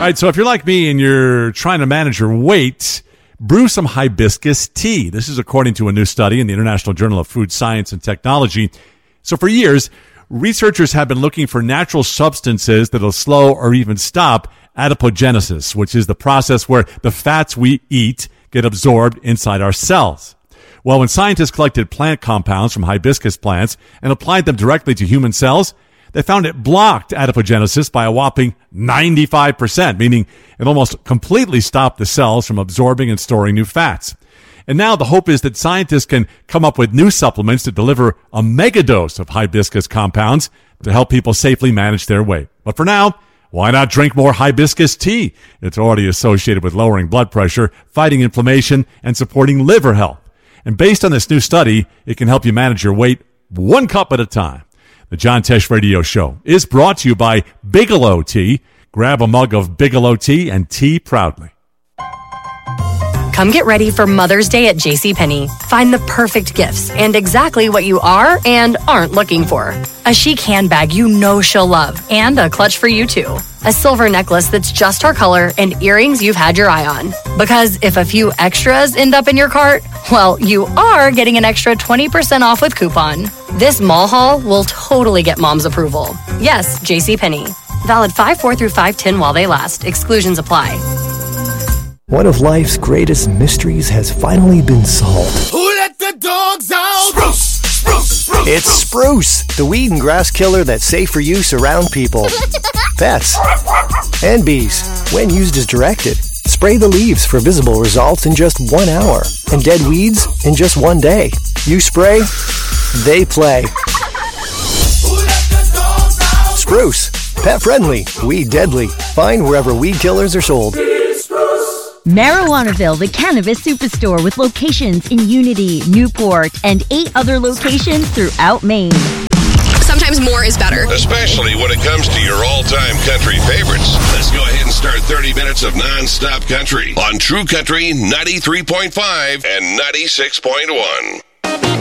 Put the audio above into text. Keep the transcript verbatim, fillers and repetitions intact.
right, so if you're like me and you're trying to manage your weight, brew some hibiscus tea. This is according to a new study in the International Journal of Food Science and Technology. So for years, researchers have been looking for natural substances that'll slow or even stop adipogenesis, which is the process where the fats we eat get absorbed inside our cells. Well, when scientists collected plant compounds from hibiscus plants and applied them directly to human cells, they found it blocked adipogenesis by a whopping ninety-five percent, meaning it almost completely stopped the cells from absorbing and storing new fats. And now the hope is that scientists can come up with new supplements that deliver a megadose of hibiscus compounds to help people safely manage their weight. But for now, why not drink more hibiscus tea? It's already associated with lowering blood pressure, fighting inflammation, and supporting liver health. And based on this new study, it can help you manage your weight one cup at a time. The John Tesh Radio Show is brought to you by Bigelow Tea. Grab a mug of Bigelow Tea and tea proudly. Come get ready for Mother's Day at JCPenney. Find the perfect gifts and exactly what you are and aren't looking for. A chic handbag you know she'll love and a clutch for you too. A silver necklace that's just her color and earrings you've had your eye on. Because if a few extras end up in your cart, well, you are getting an extra twenty percent off with coupon. This mall haul will totally get mom's approval. Yes, JCPenney. Valid five four through five ten while they last. Exclusions apply. One of life's greatest mysteries has finally been solved. Who let the dogs out? Spruce, spruce, spruce. It's Spruce, the weed and grass killer that's safe for use around people, pets, and bees. When used as directed, spray the leaves for visible results in just one hour, and dead weeds in just one day. You spray, they play. Who let the dogs out? Spruce, pet friendly, weed deadly. Find wherever weed killers are sold. Marijuanaville, the cannabis superstore with locations in Unity, Newport, and eight other locations throughout Maine. Sometimes more is better. Especially when it comes to your all-time country favorites. Let's go ahead and start thirty minutes of non-stop country on True Country ninety-three point five and ninety-six point one.